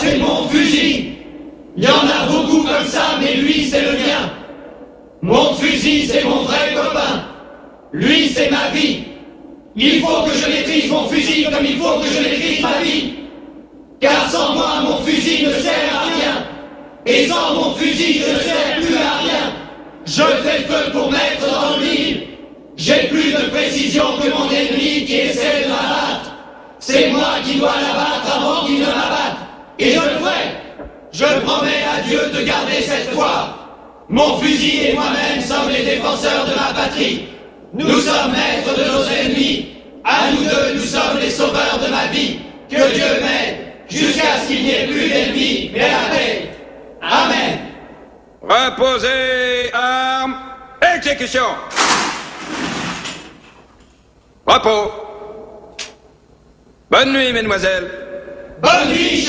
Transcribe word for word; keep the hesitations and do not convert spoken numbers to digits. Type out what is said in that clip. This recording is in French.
c'est mon fusil. Il y en a beaucoup comme ça, mais lui, c'est le mien. Mon fusil, c'est mon vrai copain. Lui, c'est ma vie. Il faut que je maîtrise mon fusil comme il faut que je maîtrise ma vie. Car sans moi, mon fusil ne sert à rien. Et sans mon fusil, je ne sers plus à rien. Je fais le feu pour mettre dans le mille. J'ai plus de précision que mon ennemi qui essaie de m'abattre. C'est moi qui dois l'abattre avant qu'il ne m'abatte. Et je le ferai. Je promets à Dieu de garder cette foi. Mon fusil et moi-même sommes les défenseurs de ma patrie. Nous sommes maîtres de nos ennemis. À nous deux, nous sommes les sauveurs de ma vie. Que Dieu m'aide jusqu'à ce qu'il n'y ait plus d'ennemis, mais la paix. Amen. Reposez, armes, exécution. Repos. Bonne nuit, mesdemoiselles. Bonne nuit.